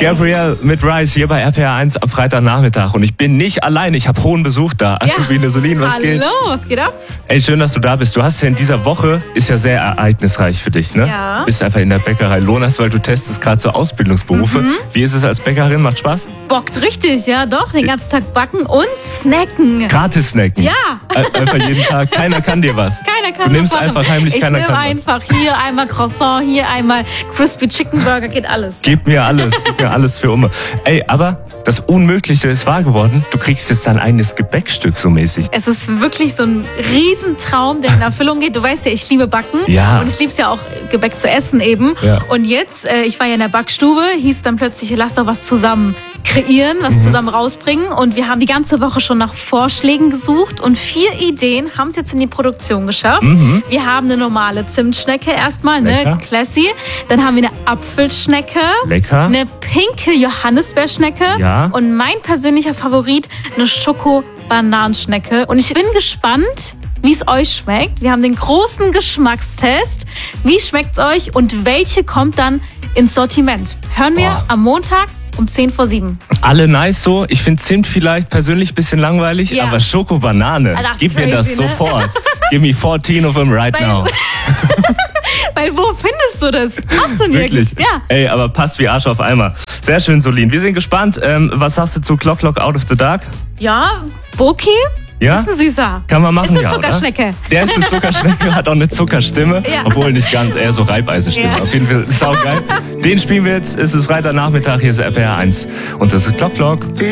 Gabrielle mit Rise hier bei RPR 1 am Freitagnachmittag. Und ich bin nicht allein, ich habe hohen Besuch da. Azubine Solin, was geht? Hallo, was geht ab? Ey, schön, dass du da bist. Du hast ja in dieser Woche, ist ja sehr ereignisreich für dich, ne? Ja. Du bist einfach in der Bäckerei Lohners, weil du testest gerade so Ausbildungsberufe. Wie ist es als Bäckerin? Macht Spaß? Bockt richtig, ja doch. Den ganzen Tag backen und snacken. Gratis snacken? Ja. Einfach jeden Tag. Keiner kann dir was. Keiner kann Du nimmst was machen. einfach heimlich, keiner kann was. Ich nehme einfach hier einmal Croissant, hier einmal Crispy Chicken Burger, geht alles. Gib mir alles für Umme. Ey, aber das Unmögliche ist wahr geworden. Du kriegst jetzt dein eigenes Gebäckstück so mäßig. Es ist wirklich so ein Riesentraum, der in Erfüllung geht. Du weißt ja, ich liebe Backen. Ja. Und ich liebe es ja auch, Gebäck zu essen eben. Ja. Und jetzt, ich war ja in der Backstube, hieß dann plötzlich, lass doch was zusammen kreieren, was zusammen rausbringen. Und wir haben die ganze Woche schon nach Vorschlägen gesucht und 4 Ideen haben es jetzt in die Produktion geschafft. Wir haben eine normale Zimtschnecke erstmal, Lecker. ne, classy. Dann haben wir eine Apfelschnecke. Lecker. Eine pinke Johannisbeerschnecke. Ja. Und mein persönlicher Favorit, eine Schoko-Bananenschnecke. Und ich bin gespannt, wie es euch schmeckt. Wir haben den großen Geschmackstest. Wie schmeckt's euch und welche kommt dann ins Sortiment? Hören wir am Montag um 6:50. Alle nice so. Ich finde Zimt vielleicht persönlich ein bisschen langweilig, Ja. aber Schokobanane, Das ist gib mir das crazy, ne? sofort. Give me 14 of them right now. Weil wo findest du das? Hast du Wirklich? nirgends. Ja. Ey, aber passt wie Arsch auf Eimer. Sehr schön, Solin. Wir sind gespannt. Was sagst du zu Clock Clock Out of the Dark? Ja, Boki Ja? ist ein Süßer. Kann man machen, Ist eine ja, Zuckerschnecke. Oder? Der ist eine Zuckerschnecke, hat auch eine Zuckerstimme. Ja. Obwohl nicht ganz, eher so Reibeisenstimme. Ja. Auf jeden Fall saugeil. Den spielen wir jetzt. Es ist Freitagnachmittag, hier ist RPR 1. Und das ist Clock Clock.